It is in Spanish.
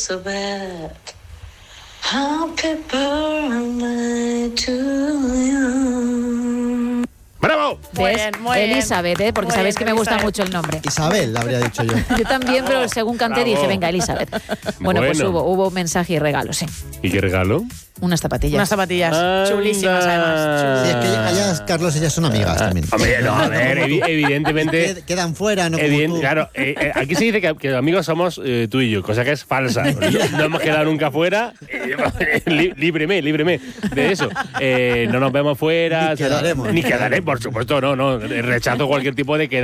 Elizabeth. Happy birthday to you. ¡Bravo! Muy bien. Elizabeth, porque Muy sabéis bien, que me gusta Elizabeth. mucho el nombre. Isabel, habría dicho yo. Yo también, pero según canté Bravo. dije, venga, Elizabeth. Bueno, pues Bueno. hubo mensaje y regalo, sí. ¿Y qué regalo? Unas zapatillas. Unas zapatillas Anda. chulísimas, además. Sí, es que ellas, Carlos, ellas son amigas también. Hombre, no, a ver, evidentemente... Quedan fuera, no como tú. Claro, aquí se dice que amigos somos tú y yo, cosa que es falsa. No hemos quedado nunca fuera. Líbreme de eso. No nos vemos fuera. Ni quedaremos. Ni quedaré, por supuesto, no. Rechazo cualquier tipo de quedada.